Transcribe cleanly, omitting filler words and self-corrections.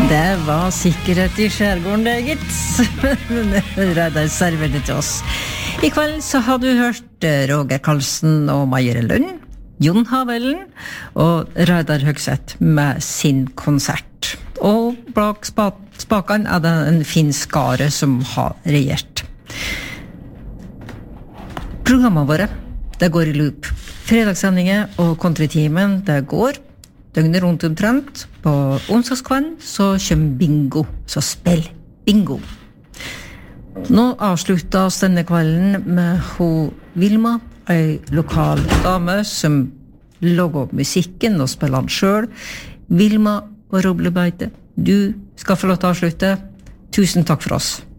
Det var sikkerhet I skjærgården, det, gitt. Reidar serverte til oss. I kveld så har du hørt Roger Karlsen og Majere Lund, Jon Havellen og Reidar Høgseth med sin konsert. Og bak spakan det en fin skare som har regjert. Programmet våre, det går I loop. Fredagssendinger og kontratimen, det går døgnet rundt omtrent. På onsdagskvelden så kommer bingo, så spill bingo. Nå avsluttes denne kvelden med Vilma, en lokal dame som lager musikken og spiller den selv. Vilma og Roblebeite, du skal få lov til å avslutte. Tusen takk for oss.